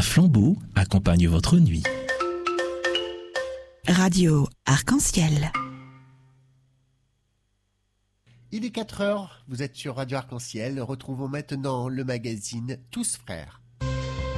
flambeau accompagne votre nuit. Radio Arc-en-Ciel. Il est 4 heures, vous êtes sur Radio Arc-en-Ciel. Retrouvons maintenant le magazine Tous Frères.